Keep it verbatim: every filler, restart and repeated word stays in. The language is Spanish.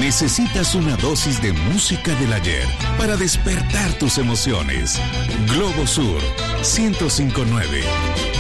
¿Necesitas una dosis de música del ayer para despertar tus emociones? Globo Sur ciento cinco punto nueve.